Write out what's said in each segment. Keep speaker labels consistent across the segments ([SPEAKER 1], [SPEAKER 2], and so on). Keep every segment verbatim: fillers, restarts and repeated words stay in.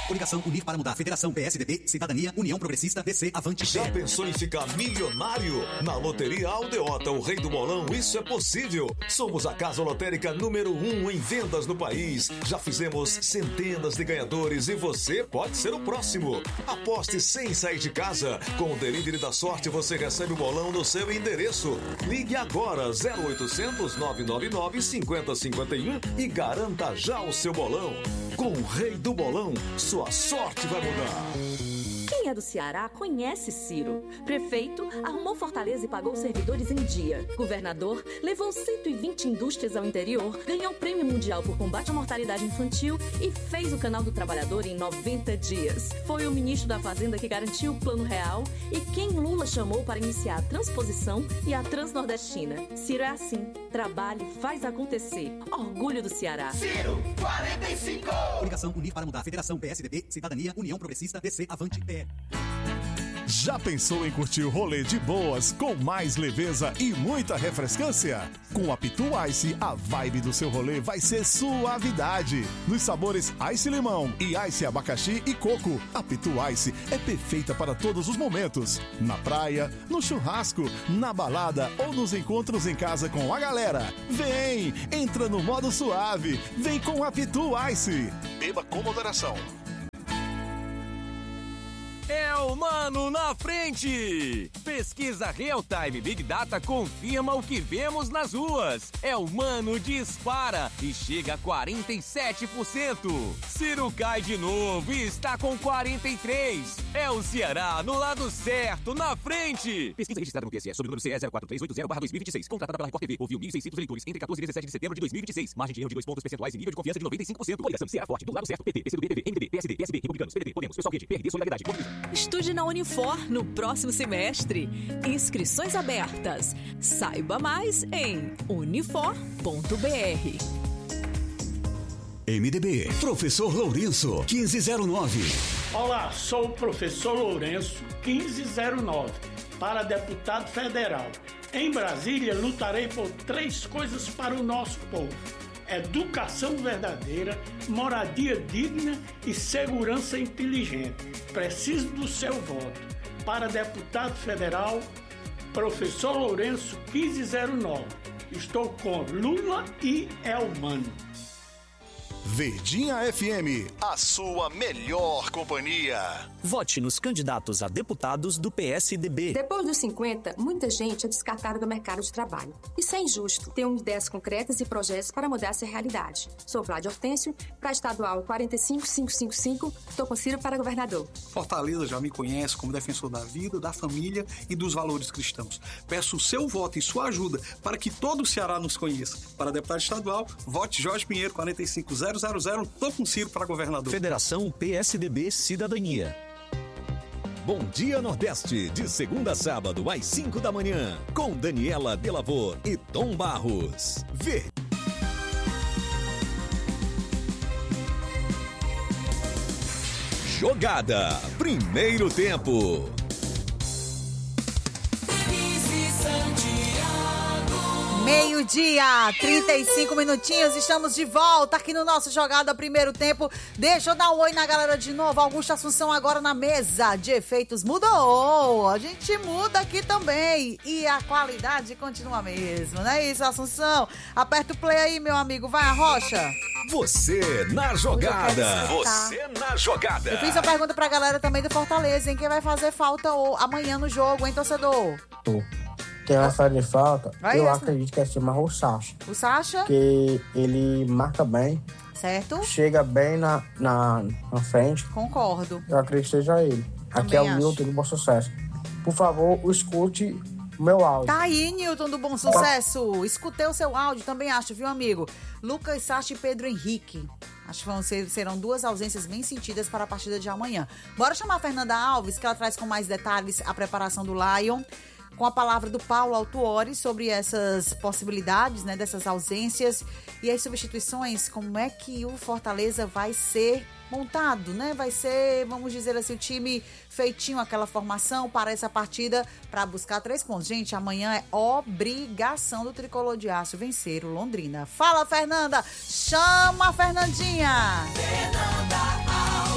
[SPEAKER 1] Coligação Unir para Mudar. Federação P S D B, Cidadania, União Progressista, D C, Avante.
[SPEAKER 2] Já pensou em ficar milionário? Na Loteria Aldeota, o rei do bolão, isso é possível. Somos a casa lotérica número um em vendas no país. Já fizemos centenas de ganhadores e você pode ser o próximo. Aposte sem sair de casa. Com o Delivery da Sorte, você recebe o bolão no seu endereço. Ligue agora zero oitocentos, nove nove nove, cinco zero cinco um e garanta já o seu bolão. Com o rei do bolão, sua sorte vai mudar.
[SPEAKER 3] Quem é do Ceará conhece Ciro. Prefeito arrumou Fortaleza e pagou servidores em dia. Governador levou cento e vinte indústrias ao interior, ganhou o Prêmio Mundial por Combate à Mortalidade Infantil e fez o Canal do Trabalhador em noventa dias. Foi o ministro da Fazenda que garantiu o Plano Real e quem Lula chamou para iniciar a transposição e a Transnordestina. Ciro é assim. Trabalhe, faz acontecer. Orgulho do Ceará.
[SPEAKER 1] Ciro, quarenta e cinco! Coligação Unir para Mudar. Federação P S D B, Cidadania, União Progressista, D C, Avante, P E.
[SPEAKER 4] Já pensou em curtir o rolê de boas, com mais leveza e muita refrescância? Com a Pitu Ice, a vibe do seu rolê vai ser suavidade. Nos sabores Ice Limão e Ice Abacaxi e Coco, a Pitu Ice é perfeita para todos os momentos. Na praia, no churrasco, na balada ou nos encontros em casa com a galera. Vem, entra no modo suave, vem com a Pitu Ice. Beba com moderação.
[SPEAKER 5] É o Mano na frente! Pesquisa Real Time Big Data confirma o que vemos nas ruas. É o Mano dispara e chega a quarenta e sete por cento. Ciro cai de novo e está com quarenta e três por cento. É o Ceará no lado certo, na frente! Pesquisa registrada no T S E sob o número C E zero quatro três oito zero barra dois mil e vinte e seis. Contratada pela Record T V. Ouviu mil e seiscentos leitores entre quatorze e dezessete de setembro de dois mil e vinte e seis. Margem de erro de dois pontos percentuais e nível de confiança de noventa e cinco por cento. Coligação Ceará Forte. Do lado certo, P T, P C do B, P V, M D B, P S D, P S B, Republicanos, P D T, Podemos, Pessoal Quente, P R D, Solidariedade.
[SPEAKER 6] Estude na Unifor no próximo semestre. Inscrições abertas. Saiba mais em unifor ponto b r.
[SPEAKER 7] M D B, Professor Lourenço, quinze zero nove.
[SPEAKER 8] Olá, sou o Professor Lourenço, quinze zero nove, para deputado federal. Em Brasília, lutarei por três coisas para o nosso povo: educação verdadeira, moradia digna e segurança inteligente. Preciso do seu voto. Para deputado federal, Professor Lourenço, quinze zero nove. Estou com Lula e Elmano.
[SPEAKER 4] Verdinha F M, a sua melhor companhia.
[SPEAKER 9] Vote nos candidatos a deputados do P S D B.
[SPEAKER 10] Depois dos cinquenta, muita gente é descartada do mercado de trabalho. Isso é injusto. Tenho ideias concretas e projetos para mudar essa realidade. Sou Vládio Hortêncio, para estadual quarenta e cinco mil quinhentos e cinquenta e cinco, estou com Ciro para governador.
[SPEAKER 11] Fortaleza já me conhece como defensor da vida, da família e dos valores cristãos. Peço o seu voto e sua ajuda para que todo o Ceará nos conheça. Para deputado estadual, vote Jorge Pinheiro, quarenta e cinco mil. Tô com Ciro para governador.
[SPEAKER 9] Federação P S D B Cidadania.
[SPEAKER 12] Bom Dia Nordeste, de segunda a sábado às cinco da manhã, com Daniela Delavor e Tom Barros. Verde. Jogada, primeiro tempo.
[SPEAKER 13] Meio-dia, trinta e cinco minutinhos, estamos de volta aqui no nosso Jogada Primeiro Tempo. Deixa eu dar um oi na galera de novo. Augusto Assunção agora na mesa de efeitos mudou. A gente muda aqui também e a qualidade continua a mesma, não é isso, Assunção? Aperta o play aí, meu amigo. Vai, Arrocha.
[SPEAKER 12] Você na jogada. Você na jogada.
[SPEAKER 13] Eu fiz uma pergunta pra galera também do Fortaleza, hein? Quem vai fazer falta amanhã no jogo, hein, torcedor?
[SPEAKER 14] Tô. Quem vai fazer falta,
[SPEAKER 13] vai
[SPEAKER 14] eu
[SPEAKER 13] essa.
[SPEAKER 14] acredito que é chamar o Sacha.
[SPEAKER 13] O Sacha?
[SPEAKER 14] Porque ele marca bem.
[SPEAKER 13] Certo.
[SPEAKER 14] Chega bem na, na, na frente.
[SPEAKER 13] Concordo.
[SPEAKER 14] Eu acredito que seja ele.
[SPEAKER 13] Também
[SPEAKER 14] Aqui é o
[SPEAKER 13] acho.
[SPEAKER 14] Nilton do Bom Sucesso. Por favor, escute o meu áudio.
[SPEAKER 13] Tá aí, Nilton do Bom Sucesso. Escutei o seu áudio, também acho, viu, amigo? Lucas, Sacha e Pedro Henrique. Acho que vão ser, serão duas ausências bem sentidas para a partida de amanhã. Bora chamar a Fernanda Alves, que ela traz com mais detalhes a preparação do Lion, com a palavra do Paulo Autuori sobre essas possibilidades, né, dessas ausências e as substituições, como é que o Fortaleza vai ser montado, né? Vai ser, vamos dizer assim, o time feitinho, aquela formação para essa partida, para buscar três pontos. Gente, amanhã é obrigação do Tricolor de Aço vencer o Londrina. Fala, Fernanda! Chama a Fernandinha!
[SPEAKER 15] Fernanda Alves!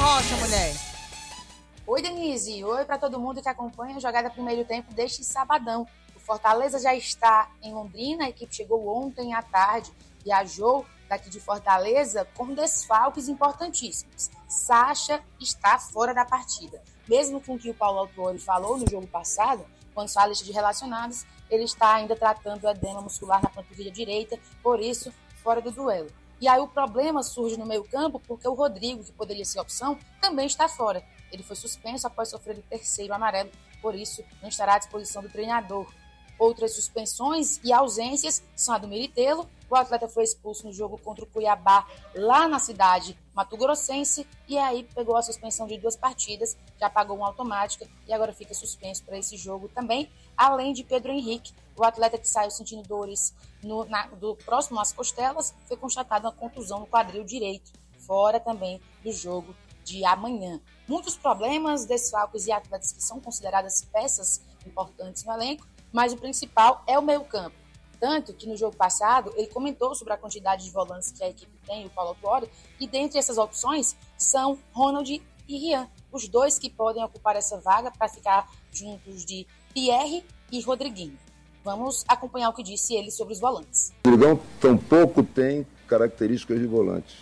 [SPEAKER 13] Rocha, mulher.
[SPEAKER 15] Oi, Denise. Oi para todo mundo que acompanha a jogada primeiro tempo deste sabadão. O Fortaleza já está em Londrina, a equipe chegou ontem à tarde, viajou daqui de Fortaleza com desfalques importantíssimos. Sacha está fora da partida. Mesmo com o que o Paulo Autuori falou no jogo passado, quando só a lista de relacionados, ele está ainda tratando o edema muscular na panturrilha direita, por isso, fora do duelo. E aí o problema surge no meio campo porque o Rodrigo, que poderia ser opção, também está fora. Ele foi suspenso após sofrer o terceiro amarelo, por isso não estará à disposição do treinador. Outras suspensões e ausências são a do Militelo. O atleta foi expulso no jogo contra o Cuiabá, lá na cidade mato-grossense, e aí pegou a suspensão de duas partidas, já pagou uma automática e agora fica suspenso para esse jogo também, além de Pedro Henrique, o atleta que saiu sentindo dores no, na, do próximo às costelas, foi constatada uma contusão no quadril direito, fora também do jogo de amanhã. Muitos problemas, desfalques e atletas que são consideradas peças importantes no elenco, mas o principal é o meio-campo. Tanto que no jogo passado ele comentou sobre a quantidade de volantes que a equipe tem, o Paulo Autuori, e dentre essas opções são Ronald e Rian, os dois que podem ocupar essa vaga para ficar juntos de Pierre e Rodriguinho. Vamos acompanhar o que disse ele sobre os volantes.
[SPEAKER 16] O Rodrigão tampouco tem características de volante.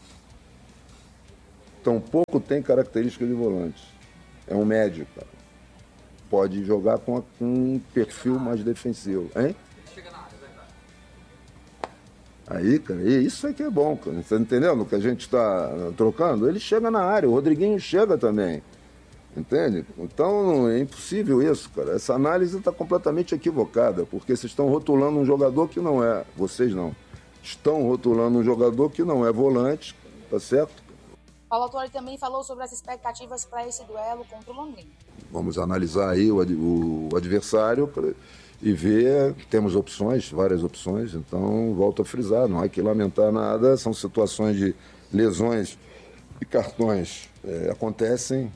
[SPEAKER 16] Tampouco tem características de volante. É um médio, cara. Pode jogar com, a, com um perfil mais defensivo. Hein? Aí, cara, isso é que é bom, cara. Você tá entendendo o que a gente está trocando? Ele chega na área, o Rodriguinho chega também. Entende? Então é impossível isso, cara. Essa análise está completamente equivocada, porque vocês estão rotulando um jogador que não é. Vocês não. Estão rotulando um jogador que não é volante, tá certo?
[SPEAKER 15] Paulo Autuori também falou sobre as expectativas para esse duelo contra o Londrina.
[SPEAKER 16] Vamos analisar aí o, o adversário pra, e ver que temos opções, várias opções, então volto a frisar, não há que lamentar nada, são situações de lesões e cartões é, acontecem,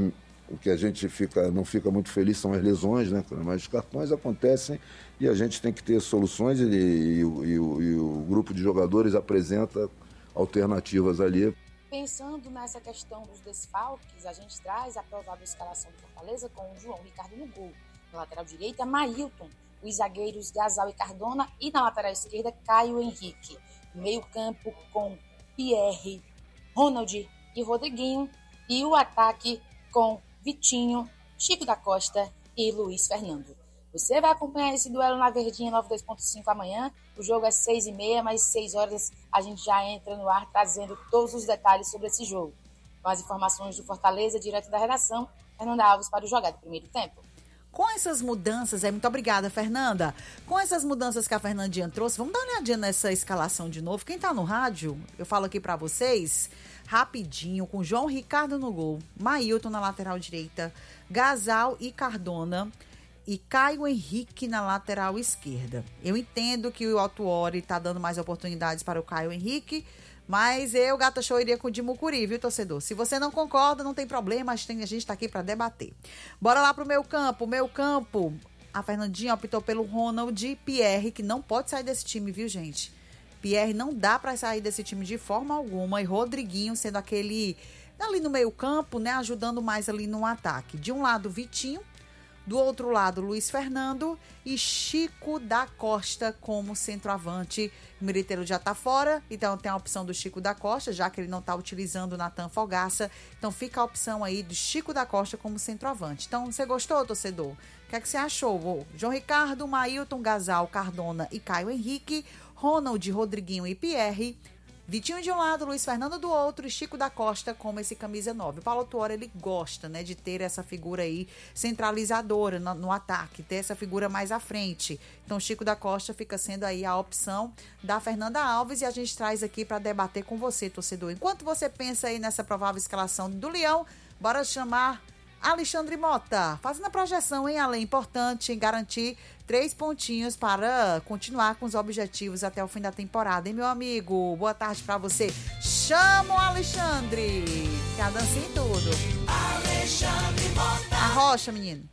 [SPEAKER 16] o que a gente fica, não fica muito feliz são as lesões, né? Mas os cartões acontecem e a gente tem que ter soluções e, e, e, e, o, e o grupo de jogadores apresenta alternativas ali.
[SPEAKER 15] Pensando nessa questão dos desfalques, a gente traz a provável escalação do Fortaleza com o João Ricardo no gol. Na lateral direita, Maílton, os zagueiros Gasal e Cardona, e na lateral esquerda, Caio Henrique. Meio campo com Pierre, Ronald e Rodriguinho, e o ataque com Vitinho, Chico da Costa e Luiz Fernando. Você vai acompanhar esse duelo na Verdinha noventa e dois ponto cinco amanhã. O jogo é seis e meia, mas seis horas a gente já entra no ar trazendo todos os detalhes sobre esse jogo. Com as informações do Fortaleza, direto da redação, Fernanda Alves para o Jogada do Primeiro Tempo.
[SPEAKER 13] Com essas mudanças, é muito obrigada, Fernanda. Com essas mudanças que a Fernandinha trouxe, vamos dar uma olhadinha nessa escalação de novo. Quem tá no rádio, eu falo aqui para vocês, rapidinho, com João Ricardo no gol, Maílton na lateral direita, Gasal e Cardona, e Caio Henrique na lateral esquerda. Eu entendo que o Autuori está dando mais oportunidades para o Caio Henrique, mas eu, Gata Show, iria com o de Mucuri, viu, torcedor? Se você não concorda, não tem problema, a gente está aqui para debater. Bora lá pro meu campo. Meu campo, a Fernandinha optou pelo Ronald Pierre, que não pode sair desse time, viu, gente? Pierre não dá para sair desse time de forma alguma, e Rodriguinho sendo aquele ali no meio campo, né, ajudando mais ali no ataque. De um lado, Vitinho, do outro lado, Luiz Fernando e Chico da Costa como centroavante. O Militeiro já está fora, então tem a opção do Chico da Costa, já que ele não está utilizando o Natan Fogaça. Então fica a opção aí do Chico da Costa como centroavante. Então, você gostou, torcedor? O que é que você achou? João Ricardo, Maílton, Gasal, Cardona e Caio Henrique, Ronald, Rodriguinho e Pierre, Vitinho de um lado, Luiz Fernando do outro e Chico da Costa como esse camisa nove. O Paulo Autuori, ele gosta, né, de ter essa figura aí centralizadora no, no ataque, ter essa figura mais à frente. Então, Chico da Costa fica sendo aí a opção da Fernanda Alves e a gente traz aqui para debater com você, torcedor. Enquanto você pensa aí nessa provável escalação do Leão, bora chamar Alexandre Mota, fazendo a projeção, hein, Ale? Importante em garantir três pontinhos para continuar com os objetivos até o fim da temporada, hein, meu amigo? Boa tarde para você. Chama o Alexandre. Quer a dancinha e tudo. Alexandre Mota. A rocha, menino.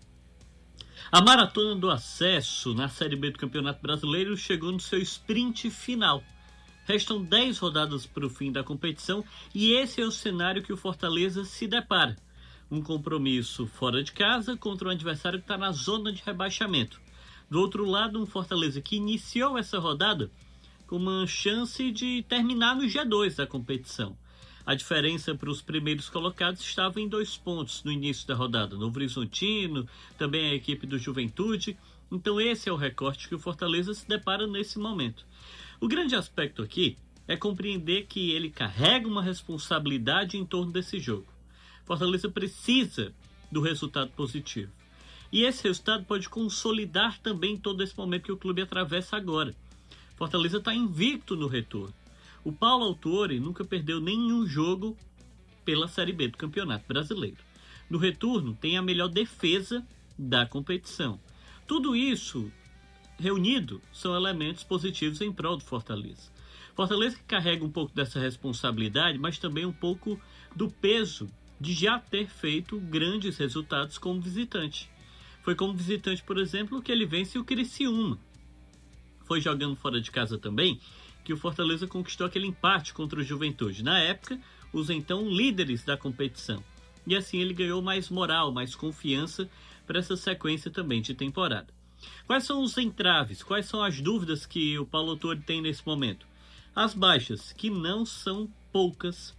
[SPEAKER 17] A maratona do acesso na Série B do Campeonato Brasileiro chegou no seu sprint final. Restam dez rodadas para o fim da competição e esse é o cenário que o Fortaleza se depara. Um compromisso fora de casa contra um adversário que está na zona de rebaixamento. Do outro lado, um Fortaleza que iniciou essa rodada com uma chance de terminar no G dois da competição. A diferença para os primeiros colocados estava em dois pontos no início da rodada. Novo Horizontino, também a equipe do Juventude. Então esse é o recorte que o Fortaleza se depara nesse momento. O grande aspecto aqui é compreender que ele carrega uma responsabilidade em torno desse jogo. Fortaleza precisa do resultado positivo. E esse resultado pode consolidar também todo esse momento que o clube atravessa agora. Fortaleza está invicto no retorno. O Paulo Autuori nunca perdeu nenhum jogo pela Série B do Campeonato Brasileiro. No retorno, tem a melhor defesa da competição. Tudo isso reunido são elementos positivos em prol do Fortaleza. Fortaleza que carrega um pouco dessa responsabilidade, mas também um pouco do peso de já ter feito grandes resultados como visitante. Foi como visitante, por exemplo, que ele vence o Criciúma. Foi jogando fora de casa também que o Fortaleza conquistou aquele empate contra o Juventude. Na época, os então líderes da competição. E assim ele ganhou mais moral, mais confiança para essa sequência também de temporada. Quais são os entraves? Quais são as dúvidas que o Paulo Autuori tem nesse momento? As baixas, que não são poucas.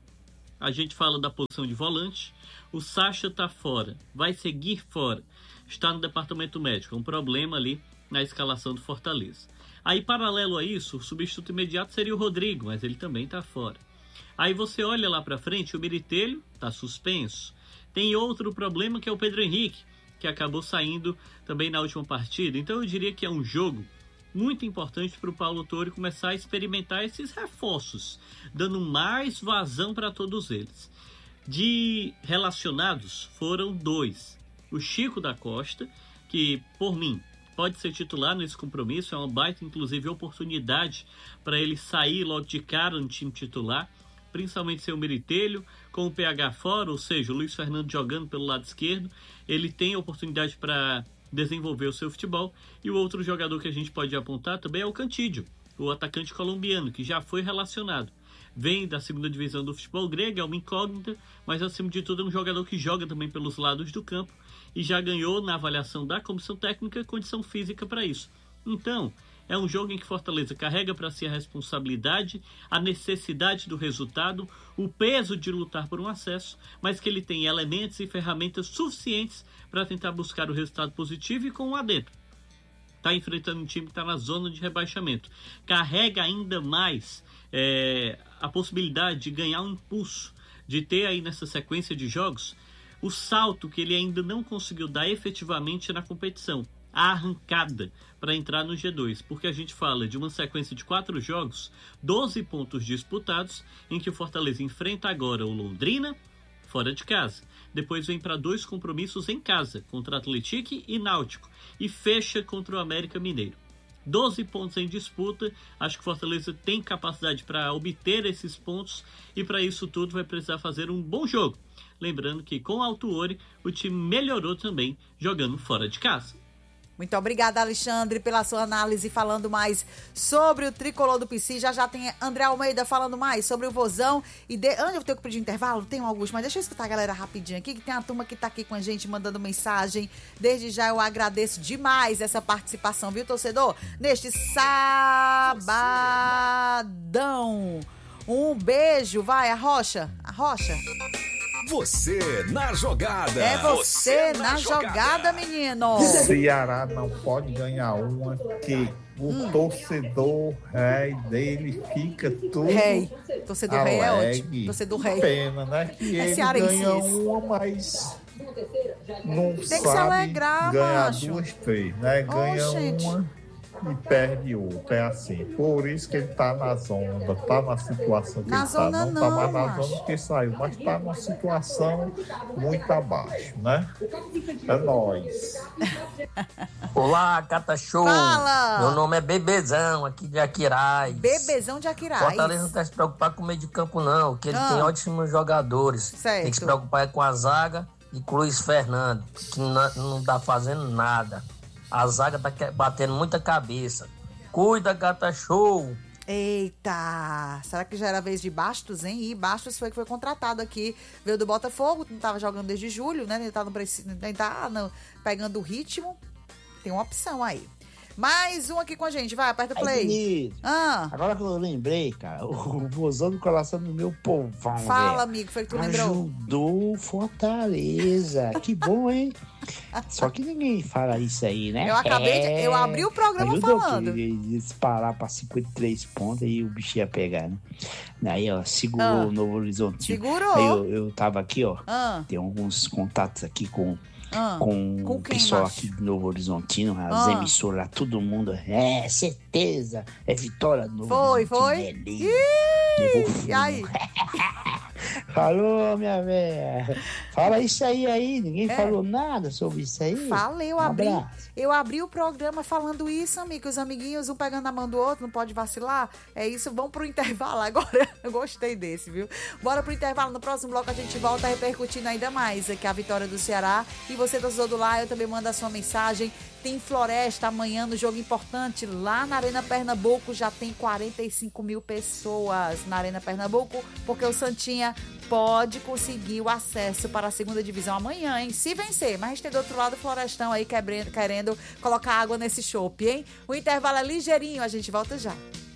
[SPEAKER 17] A gente fala da posição de volante. O Sacha está fora, vai seguir fora. Está no departamento médico, um problema ali na escalação do Fortaleza. Aí, paralelo a isso, o substituto imediato seria o Rodrigo, mas ele também está fora. Aí você olha lá para frente, o Miritelho está suspenso. Tem outro problema que é o Pedro Henrique, que acabou saindo também na última partida. Então eu diria que é um jogo muito importante para o Paulo Autuori começar a experimentar esses reforços, dando mais vazão para todos eles. De relacionados foram dois. O Chico da Costa, que por mim pode ser titular nesse compromisso, é uma baita, inclusive, oportunidade para ele sair logo de cara no time titular, principalmente sem o Miritelho, com o P H fora, ou seja, o Luiz Fernando jogando pelo lado esquerdo, ele tem a oportunidade para desenvolver o seu futebol. E o outro jogador que a gente pode apontar também é o Cantídio, o atacante colombiano, que já foi relacionado. Vem da segunda divisão do futebol grego, é uma incógnita, mas acima de tudo é um jogador que joga também pelos lados do campo e já ganhou na avaliação da comissão técnica condição física para isso. Então, é um jogo em que Fortaleza carrega para si a responsabilidade, a necessidade do resultado, o peso de lutar por um acesso, mas que ele tem elementos e ferramentas suficientes para tentar buscar o resultado positivo e com um adentro. Está enfrentando um time que está na zona de rebaixamento. Carrega ainda mais é, a possibilidade de ganhar um impulso, de ter aí nessa sequência de jogos o salto que ele ainda não conseguiu dar efetivamente na competição, a arrancada para entrar no G dois, porque a gente fala de uma sequência de quatro jogos, doze pontos disputados, em que o Fortaleza enfrenta agora o Londrina, fora de casa. Depois vem para dois compromissos em casa, contra Atlético e Náutico, e fecha contra o América Mineiro. doze pontos em disputa, acho que o Fortaleza tem capacidade para obter esses pontos e para isso tudo vai precisar fazer um bom jogo. Lembrando que com o Autuori o time melhorou também jogando fora de casa.
[SPEAKER 13] Muito obrigada, Alexandre, pela sua análise, falando mais sobre o tricolor do P C. Já já tem André Almeida falando mais sobre o Vozão. E de... Antes eu tenho que pedir intervalo, tem alguns, mas deixa eu escutar a galera rapidinho aqui, que tem a turma que tá aqui com a gente, mandando mensagem. Desde já eu agradeço demais essa participação, viu, torcedor? Neste sabadão. Um beijo, vai, a Rocha, a Rocha.
[SPEAKER 12] Você na jogada.
[SPEAKER 13] É você, você na, na jogada, jogada, menino.
[SPEAKER 18] Ceará não pode ganhar uma que o hum. torcedor rei dele fica todo
[SPEAKER 13] rei. Torcedor alegre. Rei é ótimo. Torcedor rei.
[SPEAKER 18] Pena, né? Que é ele ganha uma, mas não
[SPEAKER 13] tem
[SPEAKER 18] sabe
[SPEAKER 13] que se alegrar,
[SPEAKER 18] ganhar
[SPEAKER 13] macho.
[SPEAKER 18] Duas, três, né? Ganha oh, uma e perde outra, é assim. Por isso que ele tá na zona, tá na situação que
[SPEAKER 13] na
[SPEAKER 18] ele
[SPEAKER 13] zona
[SPEAKER 18] tá. Não,
[SPEAKER 13] não
[SPEAKER 18] tá mais na
[SPEAKER 13] macho.
[SPEAKER 18] zona que saiu, mas tá numa situação muito abaixo, né? É nóis.
[SPEAKER 19] Olá, Gata Show.
[SPEAKER 13] Fala.
[SPEAKER 19] Meu nome é Bebezão, aqui de Aquiraz.
[SPEAKER 13] Bebezão de Aquiraz.
[SPEAKER 19] Fortaleza não tem que se preocupar com o meio de campo, não, que ele ah. tem ótimos jogadores.
[SPEAKER 13] Certo.
[SPEAKER 19] Tem que se preocupar com a zaga e com o Luiz Fernando, que não, não tá fazendo nada. A zaga tá batendo muita cabeça. Cuida, Gata Show.
[SPEAKER 13] Eita! Será que já era a vez de Bastos, hein? E Bastos foi que foi contratado aqui, veio do Botafogo, não tava jogando desde julho, né? Ele tá, no, ele tá no, pegando o ritmo. Tem uma opção aí. Mais um aqui com a gente, vai, aperta o play.
[SPEAKER 20] Aí,
[SPEAKER 13] ah.
[SPEAKER 20] Agora que eu lembrei, cara, o vozão do coração do meu povão.
[SPEAKER 13] Fala,
[SPEAKER 20] véio.
[SPEAKER 13] amigo, foi que tu lembrou.
[SPEAKER 20] Ajudou Fortaleza. Que bom, hein? Só que ninguém fala isso aí, né?
[SPEAKER 13] Eu acabei de, eu abri o programa
[SPEAKER 20] Ajudou
[SPEAKER 13] falando.
[SPEAKER 20] Eles parar pra cinquenta e três pontos e o bicho ia pegar, né? Daí, ó, segurou
[SPEAKER 13] ah.
[SPEAKER 20] o Novo Horizonte.
[SPEAKER 13] Segurou.
[SPEAKER 20] Aí eu, eu tava aqui, ó.
[SPEAKER 13] Ah.
[SPEAKER 20] Tem alguns contatos aqui com.
[SPEAKER 13] Ah,
[SPEAKER 20] com, com o pessoal macho? Aqui do Novo Horizontino, as ah. emissoras, todo mundo. É, certeza. É vitória do Novo
[SPEAKER 13] Foi, foi.
[SPEAKER 20] Ih,
[SPEAKER 13] e aí?
[SPEAKER 20] Falou, minha velha. Fala isso aí, aí. Ninguém é. falou nada sobre isso aí.
[SPEAKER 13] Falei, eu
[SPEAKER 20] um
[SPEAKER 13] abri.
[SPEAKER 20] Abraço.
[SPEAKER 13] Eu abri o programa falando isso, amigo. Os amiguinhos, um pegando a mão do outro, não pode vacilar. É isso, vamos pro intervalo agora. Eu gostei desse, viu? Bora pro intervalo. No próximo bloco a gente volta repercutindo ainda mais aqui a vitória do Ceará. E você, torcedor do Lion, também manda a sua mensagem. Tem Floresta amanhã no jogo importante lá na Arena Pernambuco. Já tem quarenta e cinco mil pessoas na Arena Pernambuco, porque o Santinha pode conseguir o acesso para a segunda divisão amanhã, hein? Se vencer. Mas tem do outro lado o Florestão aí querendo, querendo colocar água nesse chopp, hein? O intervalo é ligeirinho, a gente volta já.